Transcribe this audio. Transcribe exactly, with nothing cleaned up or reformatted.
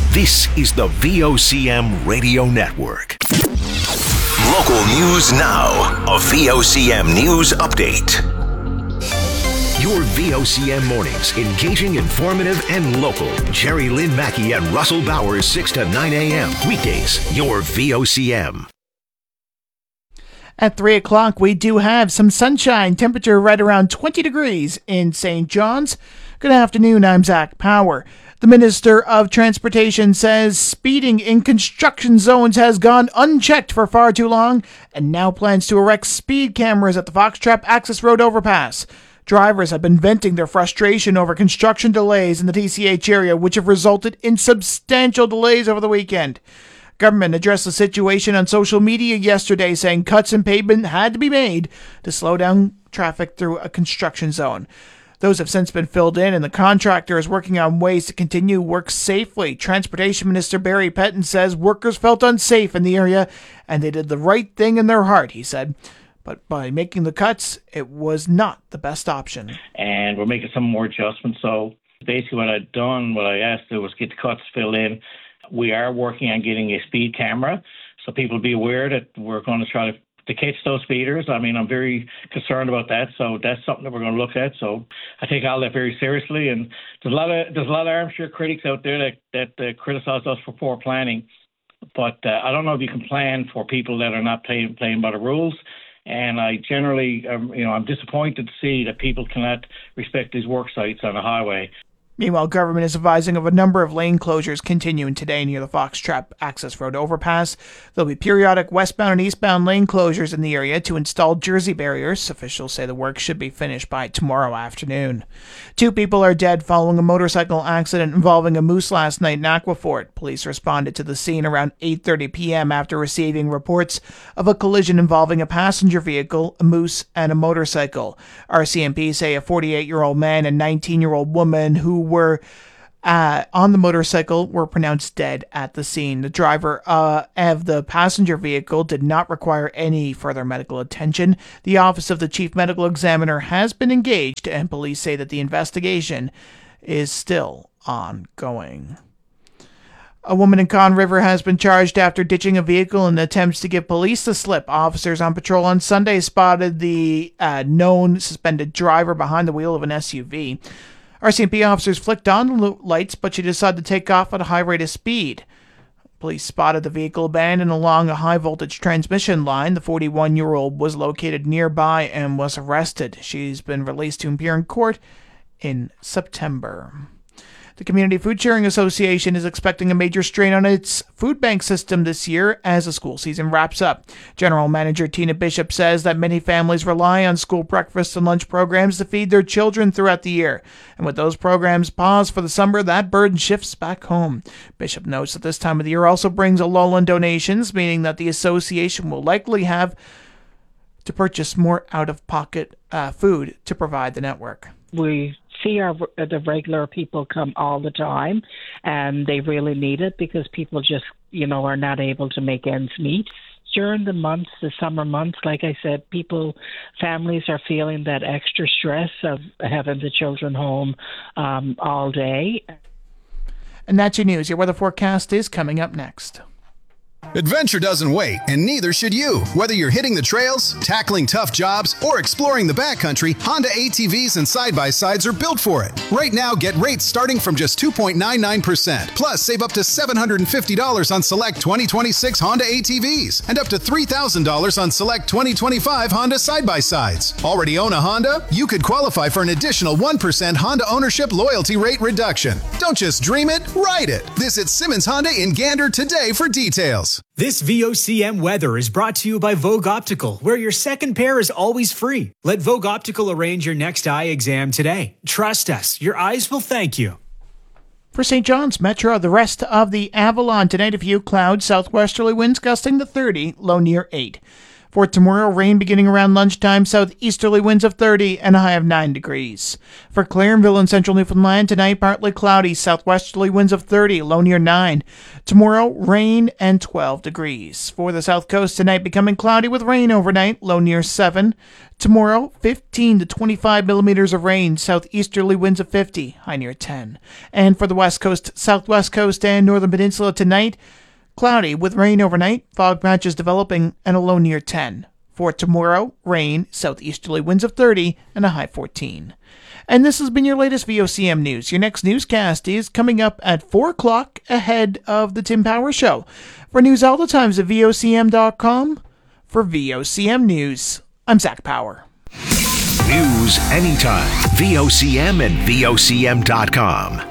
This is the V O C M Radio Network. Local news now. A V O C M News Update. Your V O C M mornings, engaging, informative, and local. Jerry Lynn Mackey and Russell Bowers, six to nine a.m. Weekdays, your V O C M. At three o'clock, we do have some sunshine. Temperature right around twenty degrees in Saint John's. Good afternoon, I'm Zach Power. The Minister of Transportation says speeding in construction zones has gone unchecked for far too long and now plans to erect speed cameras at the Foxtrap Access Road overpass. Drivers have been venting their frustration over construction delays in the T C H area, which have resulted in substantial delays over the weekend. Government addressed the situation on social media yesterday, saying cuts in pavement had to be made to slow down traffic through a construction zone. Those have since been filled in, and the contractor is working on ways to continue work safely. Transportation Minister Barry Petton says workers felt unsafe in the area, and they did the right thing in their heart, he said. But by making the cuts, it was not the best option. And we're making some more adjustments. So basically what I'd done, what I asked to do was get the cuts filled in. We are working on getting a speed camera, so people be aware that we're going to try to to catch those speeders. I mean, I'm very concerned about that, so that's something that we're going to look at. So I take all that very seriously, and there's a lot of there's a lot of armchair critics out there that that uh, criticize us for poor planning, but uh, I don't know if you can plan for people that are not playing playing by the rules. And I generally, um, you know, I'm disappointed to see that people cannot respect these work sites on the highway. Meanwhile, government is advising of a number of lane closures continuing today near the Foxtrap Access Road overpass. There'll be periodic westbound and eastbound lane closures in the area to install jersey barriers. Officials say the work should be finished by tomorrow afternoon. Two people are dead following a motorcycle accident involving a moose last night in Aquafort. Police responded to the scene around eight thirty p.m. after receiving reports of a collision involving a passenger vehicle, a moose, and a motorcycle. R C M P say a forty-eight-year-old man and nineteen-year-old woman who were uh, on the motorcycle were pronounced dead at the scene. The driver uh, of the passenger vehicle did not require any further medical attention. The Office of the Chief Medical Examiner has been engaged, and police say that the investigation is still ongoing. A woman in Conn River has been charged after ditching a vehicle in attempts to give police the slip. Officers on patrol on Sunday spotted the uh, known suspended driver behind the wheel of an S U V. R C M P officers flicked on the lights, but she decided to take off at a high rate of speed. Police spotted the vehicle abandoned along a high-voltage transmission line. The forty-one-year-old was located nearby and was arrested. She's been released to appear in court in September. The Community Food Sharing Association is expecting a major strain on its food bank system this year as the school season wraps up. General Manager Tina Bishop says that many families rely on school breakfast and lunch programs to feed their children throughout the year. And with those programs paused for the summer, that burden shifts back home. Bishop notes that this time of the year also brings a lull in donations, meaning that the association will likely have to purchase more out-of-pocket uh, food to provide the network. We see our the regular people come all the time, and they really need it because people just, you know, are not able to make ends meet. During the months, the summer months, like I said, people, families are feeling that extra stress of having the children home um, all day. And that's your news. Your weather forecast is coming up next. Adventure doesn't wait, and neither should you. Whether you're hitting the trails, tackling tough jobs, or exploring the backcountry, Honda A T Vs and side-by-sides are built for it. Right now, get rates starting from just two point nine nine percent. Plus, save up to seven hundred fifty dollars on select twenty twenty-six Honda A T Vs and up to three thousand dollars on select twenty twenty-five Honda side-by-sides. Already own a Honda? You could qualify for an additional one percent Honda ownership loyalty rate reduction. Don't just dream it, ride it. Visit Simmons Honda in Gander today for details. This V O C M weather is brought to you by Vogue Optical, where your second pair is always free. Let Vogue Optical arrange your next eye exam today. Trust us, your eyes will thank you. For Saint John's Metro, the rest of the Avalon tonight, a few clouds, southwesterly winds gusting to thirty, low near eight. For tomorrow, rain beginning around lunchtime, southeasterly winds of thirty, and a high of nine degrees. For Clarenville and central Newfoundland, tonight partly cloudy, southwesterly winds of thirty, low near nine. Tomorrow, rain and twelve degrees. For the south coast, tonight becoming cloudy with rain overnight, low near seven. Tomorrow, fifteen to twenty-five millimeters of rain, southeasterly winds of fifty, high near ten. And for the west coast, southwest coast, and northern peninsula tonight, cloudy with rain overnight, fog patches developing, and a low near ten. For tomorrow, rain, southeasterly winds of thirty, and a high fourteen. And this has been your latest V O C M News. Your next newscast is coming up at four o'clock ahead of the Tim Power Show. For news all the times at V O C M dot com, for V O C M News, I'm Zach Power. News anytime. V O C M and V O C M dot com.